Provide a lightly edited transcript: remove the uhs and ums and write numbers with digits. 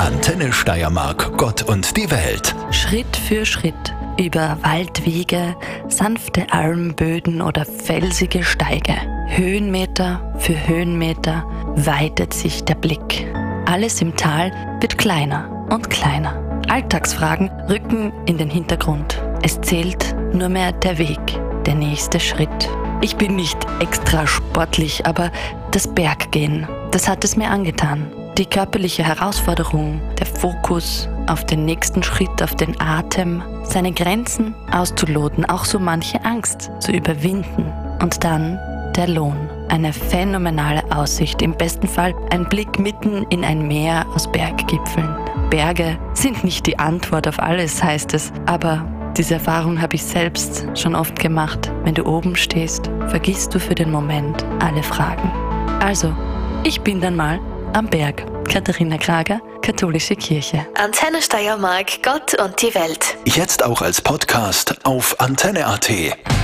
Antenne Steiermark, Gott und die Welt. Schritt für Schritt über Waldwege, sanfte Almböden oder felsige Steige. Höhenmeter für Höhenmeter weitet sich der Blick. Alles im Tal wird kleiner und kleiner. Alltagsfragen rücken in den Hintergrund. Es zählt nur mehr der Weg, der nächste Schritt. Ich bin nicht extra sportlich, aber das Berggehen, das hat es mir angetan. Die körperliche Herausforderung, der Fokus auf den nächsten Schritt, auf den Atem, seine Grenzen auszuloten, auch so manche Angst zu überwinden. Und dann der Lohn. Eine phänomenale Aussicht, im besten Fall ein Blick mitten in ein Meer aus Berggipfeln. Berge sind nicht die Antwort auf alles, heißt es, aber diese Erfahrung habe ich selbst schon oft gemacht. Wenn du oben stehst, vergisst du für den Moment alle Fragen. Also, ich bin dann mal am Berg. Katharina Krager, Katholische Kirche. Antenne Steiermark, Gott und die Welt. Jetzt auch als Podcast auf antenne.at.